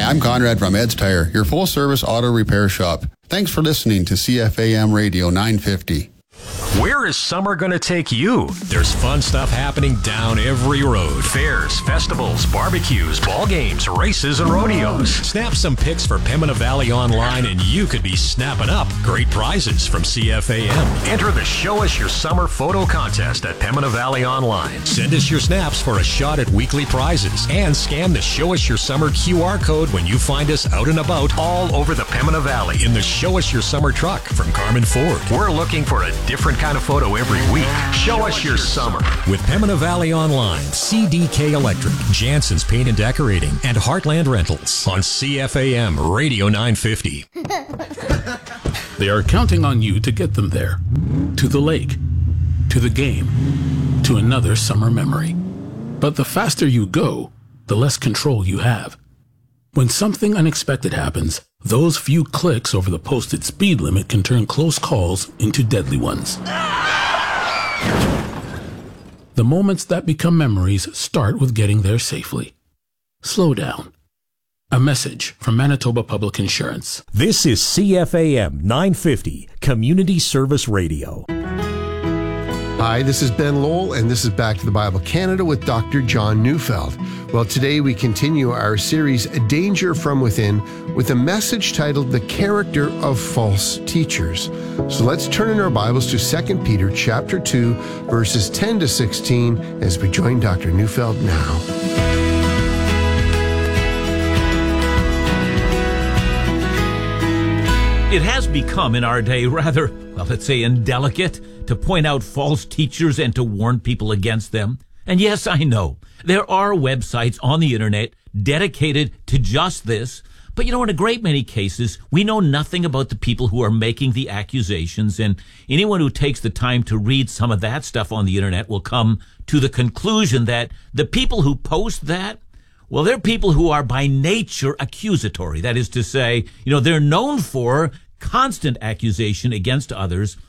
I'm Conrad from Ed's Tire, your full-service auto repair shop. Thanks for listening to CFAM Radio 950. Where is summer going to take you? There's fun stuff happening down every road. Fairs, festivals, barbecues, ball games, races, and rodeos. Snap some pics for Pembina Valley Online and you could be snapping up great prizes from CFAM. Enter the Show Us Your Summer photo contest at Pembina Valley Online. Send us your snaps for a shot at weekly prizes and scan the Show Us Your Summer QR code when you find us out and about all over the Pembina Valley in the Show Us Your Summer truck from Carmen Ford. We're looking for a different kind of photo every week. Show us your summer. With Pembina Valley Online, CDK Electric, Jansen's Paint and Decorating, and Heartland Rentals on CFAM Radio 950. They are counting on you to get them there. To the lake. To the game. To another summer memory. But the faster you go, the less control you have. When something unexpected happens, those few clicks over the posted speed limit can turn close calls into deadly ones. The moments that become memories start with getting there safely. Slow down. A message from Manitoba Public Insurance. This is CFAM 950, Community Service Radio. Hi, this is Ben Lowell, and this is Back to the Bible Canada with Dr. John Neufeld. Well, today we continue our series, Danger from Within, with a message titled The Character of False Teachers. So let's turn in our Bibles to 2 Peter chapter 2, verses 10 to 16, as we join Dr. Neufeld now. It has become in our day rather, well, let's say indelicate to point out false teachers and to warn people against them. And yes, I know, there are websites on the internet dedicated to just this. But in a great many cases, we know nothing about the people who are making the accusations. And anyone who takes the time to read some of that stuff on the internet will come to the conclusion that the people who post that, well, they're people who are by nature accusatory. That is to say, they're known for constant accusation against others